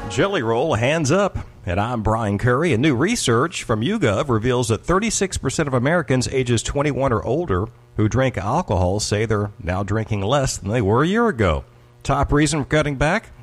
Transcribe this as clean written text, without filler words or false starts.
Jelly Roll, hands up. And I'm Brian Curry. And new research from YouGov reveals that 36% of Americans ages 21 or older who drink alcohol say they're now drinking less than they were a year ago. Top reason for cutting back?